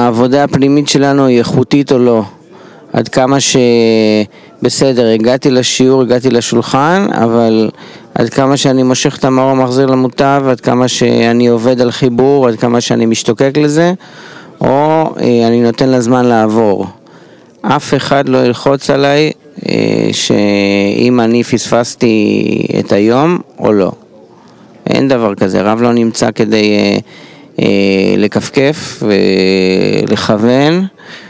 העבודה הפנימית שלנו היא איכותית או לא. עד כמה שבסדר, הגעתי לשיעור, הגעתי לשולחן, אבל עד כמה שאני מושך את המאור המחזיר למוטב, עד כמה שאני עובד על חיבור, עד כמה שאני משתוקק לזה, או אני נותן לזמן לעבור. אף אחד לא ילחוץ עליי שאם אני פספסתי את היום או לא. אין דבר כזה, רב לא נמצא כדי לקפקף ולכוון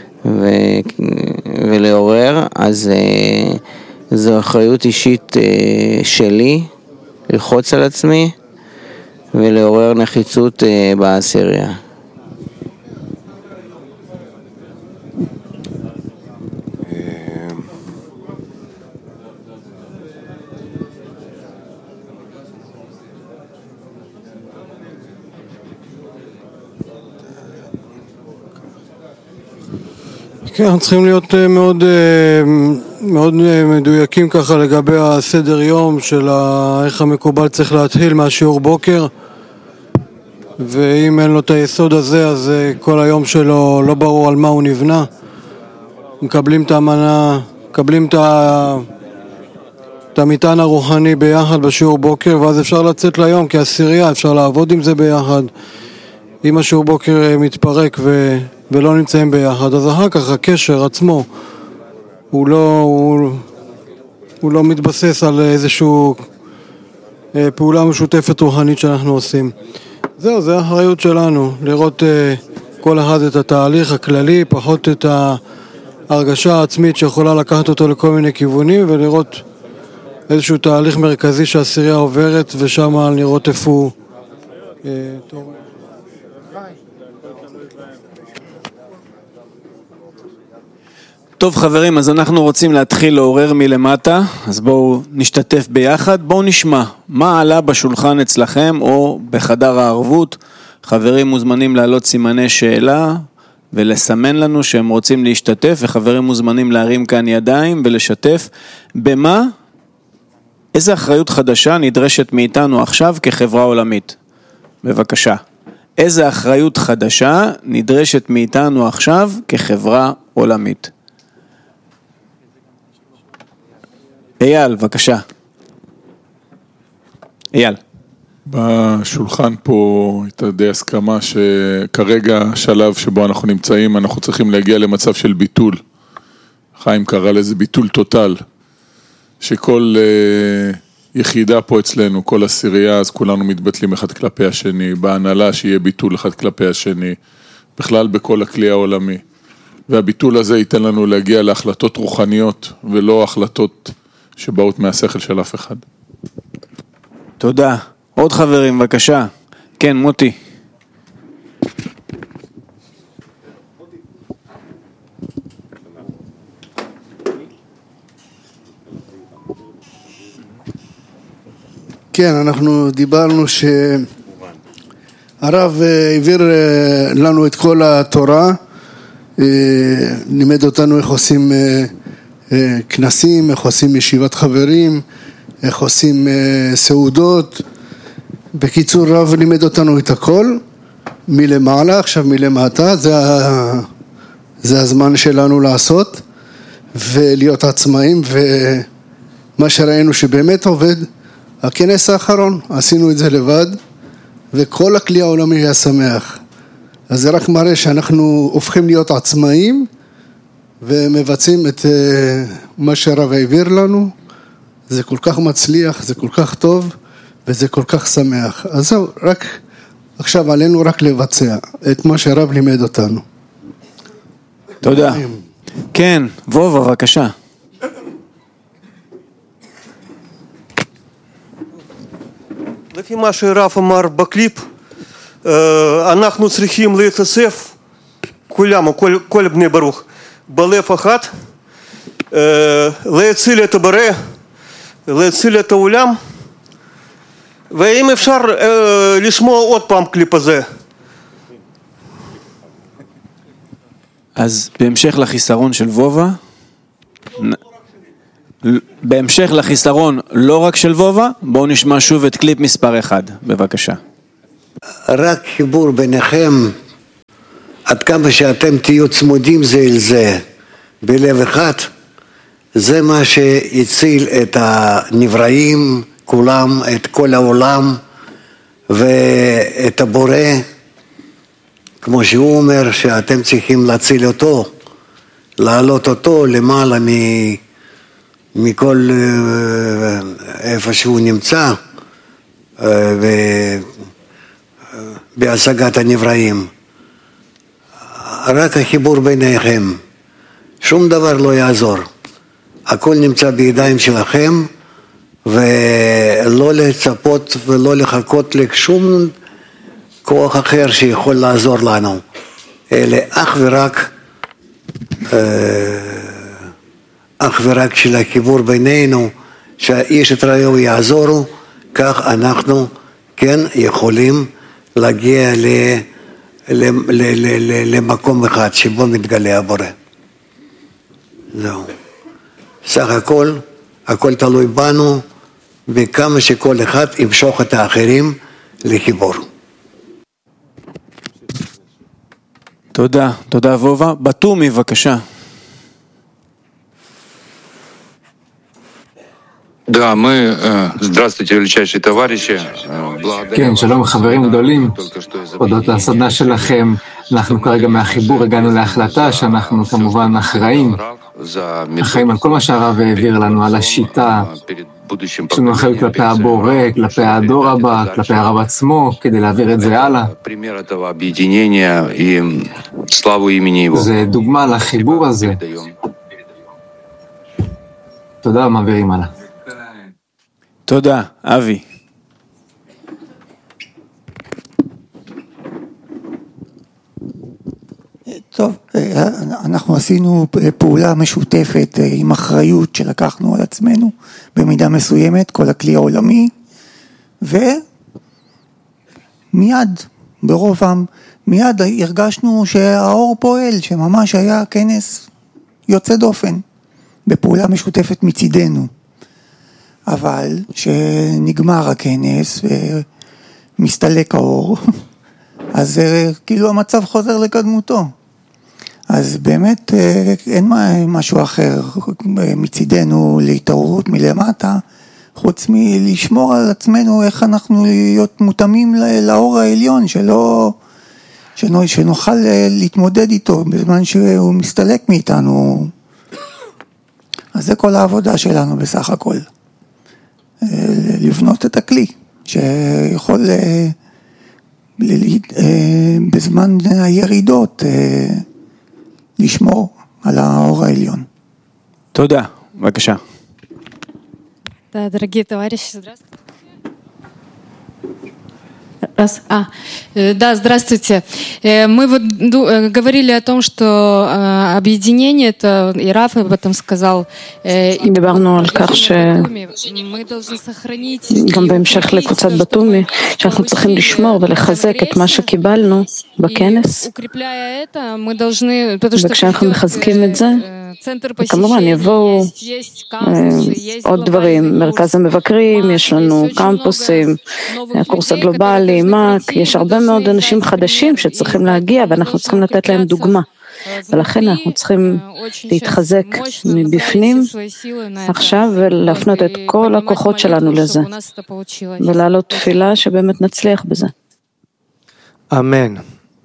ולעורר, אז זו אחריות אישית שלי ללחוץ על עצמי ולעורר נחיצות בעשירייה. כן, אנחנו צריכים להיות מאוד מדויקים ככה לגבי הסדר יום של איך המקובל צריך להתחיל מהשיעור בוקר, ואם אין לו את היסוד הזה אז כל היום שלו לא ברור על מה הוא נבנה. מקבלים את המנה, מקבלים את המטען הרוחני ביחד בשיעור בוקר, ואז אפשר לצאת ליום כעשירייה, אפשר לעבוד עם זה ביחד. אם השיעור בוקר מתפרק ולא נמצאים ביחד, אז אחר כך הקשר עצמו הוא לא מתבסס על איזשהו פעולה משותפת רוחנית שאנחנו עושים. זהו, זה האחריות שלנו, לראות כל אחד את התהליך הכללי, פחות את ההרגשה העצמית שיכולה לקחת אותו לכל מיני כיוונים, ולראות איזשהו תהליך מרכזי שהעשירייה עוברת, ושם לראות איפה הוא טוב חברים, אז אנחנו רוצים להתחיל לעורר מלמטה, אז בואו נשתתף ביחד, בואו נשמע מה עלה בשולחן אצלכם או בחדר הערבות. חברים מוזמנים להעלות סימני שאלה ולסמן לנו שהם רוצים להשתתף, וחברים מוזמנים להרים כאן ידיים ולשתף במה, איזה אחריות חדשה נדרשת מאיתנו עכשיו כחברה עולמית. בבקשה, איזה אחריות חדשה נדרשת מאיתנו עכשיו כחברה עולמית. אייל, בבקשה. אייל. בשולחן פה הייתה די הסכמה שכרגע השלב שבו אנחנו נמצאים, אנחנו צריכים להגיע למצב של ביטול. חיים קרא לזה ביטול טוטל. שכל יחידה פה אצלנו, כל עשירייה, אז כולנו מתבטלים אחד כלפי השני, בהנהלה שיהיה ביטול אחד כלפי השני, בכלל בכל הכלי העולמי. והביטול הזה ייתן לנו להגיע להחלטות רוחניות, ולא החלטות שבאות מהשכל של אף אחד. תודה. עוד חברים, בבקשה. כן, מוטי. כן, אנחנו דיברנו שהרב העביר לנו את כל התורה, לימד אותנו איך עושים כנסים, איך עושים ישיבת חברים, איך עושים סעודות. בקיצור, רב לימד אותנו את הכל מלמעלה, עכשיו מלמטה. זה הזמן שלנו לעשות ולהיות עצמאים, ומה שראינו שבאמת עובד, הכנס האחרון, עשינו את זה לבד, וכל הכלי העולמי היה שמח. אז זה רק מראה שאנחנו הופכים להיות עצמאים, ומבצעים את מה שהרב העביר לנו. זה כל כך מצליח, זה כל כך טוב, וזה כל כך שמח. אז זהו, רק עכשיו עלינו רק לבצע את מה שהרב לימד אותנו. תודה. כן, וובה, בבקשה. לפי מה שהרב אמר בקליפ, אנחנו צריכים להתאסף, כולם, כל בני ברוך, בלב אחד, להציל את הבורא, להציל את העולם, ואם אפשר לשמוע עוד פעם קליפ הזה. אז בהמשך לחיסרון של וובה, בהמשך לחיסרון לא רק של וובה, בואו נשמע שוב את קליפ מספר 1, בבקשה. רק חיבור ביניכם עד כמה שאתם תהיו צמודים זה אל זה בלב אחד, זה מה שהציל את הנבראים כולם, את כל העולם ואת הבורא, כמו שהוא אומר שאתם צריכים להציל אותו, להעלות אותו למעלה מכל איפה שהוא נמצא בהשגת הנבראים. רק החיבור ביניכם, שום דבר לא יעזור, הכל נמצא בידיים שלכם, ולא לצפות ולא לחכות לשום כוח אחר שיכול לעזור לנו, אלא אך ורק של החיבור בינינו, שהאיש את רעהו יעזורו, כך אנחנו כן יכולים להגיע למקום אחד שבו מתגלה הבורא. זהו. סך הכל תלוי בנו, וכמה שכל אחד ימשוך את האחרים לחיבור. תודה, תודה וובה. בתומי, בבקשה. Да, мы, здравствуйте, величайшие товарищи. כן, שלום חברים גדולים, הודות לסדנה שלכם, אנחנו כרגע מהחיבור הגענו להחלטה שאנחנו כמובן אחראים על כל מה שהרב העביר לנו, על השיטה, יש לנו אחריות כלפי הבורא, כלפי הדור הבא, כלפי הרב עצמו, כדי להעביר את זה הלאה. זה דוגמה לחיבור הזה. תודה, מעבירים הלאה. תודה, אבי. טוב, אנחנו עשינו פעולה משותפת עם אחריות שלקחנו על עצמנו במידה מסוימת, כל הכלי העולמי, ומיד, ברובם, מיד הרגשנו שהאור פועל, שממש היה כנס יוצא דופן, בפעולה משותפת מצידנו. אבל שנגמר הכנס ומסתלק האור, אז כאילו המצב חוזר לקדמותו. אז באמת אין משהו אחר מצידנו להתעוררות מלמטה, חוץ מלשמור על עצמנו איך אנחנו להיות מותאמים לאור העליון, שנוכל להתמודד איתו בזמן שהוא מסתלק מאיתנו. אז זה כל העבודה שלנו בסך הכל. לבנות את הכלי שיכול בזמן הירידות לשמור על האור העליון. תודה, בבקשה. Да, дорогие товарищи, здравствуйте. Да, здравствуйте. Мы вот говорили о том, что объединение, это и Раф об этом сказал. דיברנו על כך שגם בהמשך לקבוצת בתומי, שאנחנו צריכים לשמור ולחזק את מה שקיבלנו בכנס, וכשאנחנו מחזקים את זה, כמובן יבואו עוד דברים, מרכז המבקרים, יש לנו קמפוסים, הקורס הגלובלי, מק, יש הרבה מאוד אנשים חדשים שצריכים להגיע ואנחנו צריכים לתת להם דוגמה, ולכן אנחנו צריכים להתחזק מבפנים עכשיו ולהפנות את כל הכוחות שלנו לזה ולעלות תפילה שבאמת נצליח בזה. אמן.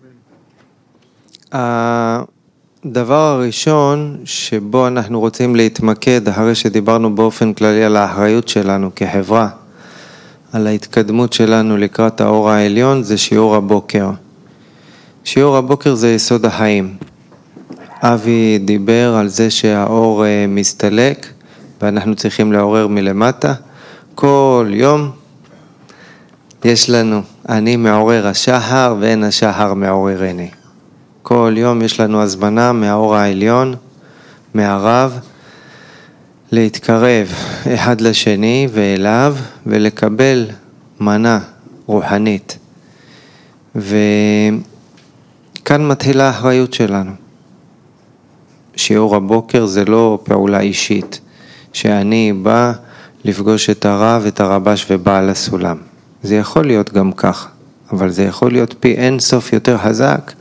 הדבר הראשון שבו אנחנו רוצים להתמקד, אחרי שדיברנו באופן כללי על האחריות שלנו כחברה, על ההתקדמות שלנו לקראת האור העליון, זה שיעור הבוקר. שיעור הבוקר זה יסוד החיים. אבי דיבר על זה שהאור מסתלק ואנחנו צריכים לעורר מלמטה. כל יום יש לנו, אני מעורר השחר ואין השחר מעוררני. כל יום יש לנו הזמנה מהאור העליון, מהרב, להתקרב אחד לשני ואליו ולקבל מנה רוחנית. וכאן מתחילה האחריות שלנו. שיעור הבוקר זה לא פעולה אישית, שאני בא לפגוש את הרב, את הרבש ובעל הסולם. זה יכול להיות גם כך, אבל זה יכול להיות פי אין סוף יותר חזק,